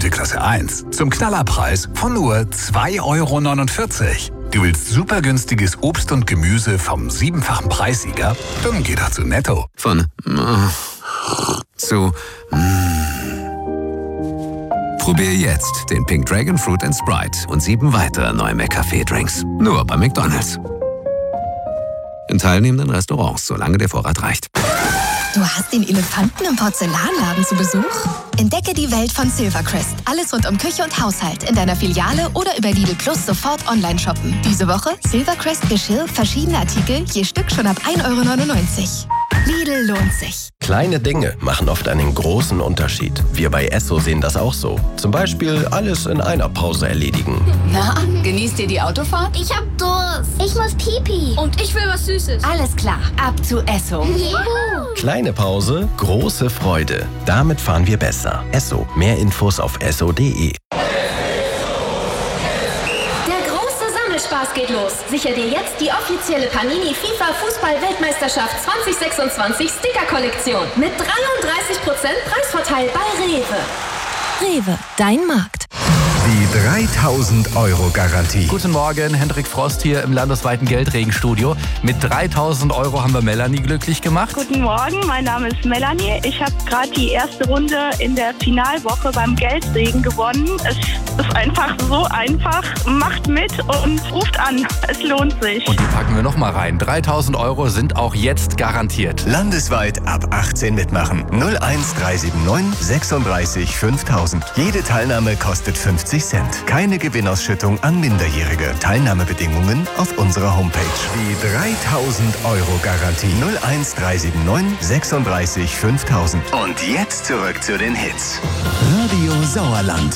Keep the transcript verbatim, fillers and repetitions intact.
Güte Klasse eins zum Knallerpreis von nur zwei Euro neunundvierzig. Du willst super günstiges Obst und Gemüse vom siebenfachen Preissieger? Dann geh doch zu Netto. Von äh, zu mm. Probier jetzt den Pink Dragon Fruit and Sprite und sieben weitere neue McCafé-Drinks. Nur bei McDonald's. In teilnehmenden Restaurants, solange der Vorrat reicht. Du hast den Elefanten im Porzellanladen zu Besuch? Entdecke die Welt von Silvercrest. Alles rund um Küche und Haushalt in deiner Filiale oder über Lidl Plus sofort online shoppen. Diese Woche Silvercrest Geschirr, verschiedene Artikel, je Stück schon ab ein Euro neunundneunzig. Lidl lohnt sich. Kleine Dinge machen oft einen großen Unterschied. Wir bei Esso sehen das auch so. Zum Beispiel alles in einer Pause erledigen. Na, genießt ihr die Autofahrt? Ich hab Durst. Ich muss Pipi. Und ich will was Süßes. Alles klar, ab zu Esso. Juhu. Kleine Pause, große Freude. Damit fahren wir besser. Esso. Mehr Infos auf esso punkt de. Spaß geht los. Sicher dir jetzt die offizielle Panini FIFA Fußball-Weltmeisterschaft zwanzig sechsundzwanzig Sticker-Kollektion mit dreiunddreißig Prozent Preisvorteil bei Rewe. Rewe, dein Markt. Die dreitausend Euro Garantie. Guten Morgen, Hendrik Frost hier im landesweiten Geldregenstudio. Mit dreitausend Euro haben wir Melanie glücklich gemacht. Guten Morgen, mein Name ist Melanie. Ich habe gerade die erste Runde in der Finalwoche beim Geldregen gewonnen. Es ist einfach so einfach. Macht mit und ruft an. Es lohnt sich. Und die packen wir noch mal rein. dreitausend Euro sind auch jetzt garantiert. Landesweit ab achtzehn mitmachen. null eins drei sieben neun sechsunddreißig fünftausend. Jede Teilnahme kostet fünfzig Cent. Keine Gewinnausschüttung an Minderjährige. Teilnahmebedingungen auf unserer Homepage. Die dreitausend Euro Garantie. null eins drei sieben neun sechsunddreißig fünftausend. Und jetzt zurück zu den Hits. Radio Sauerland.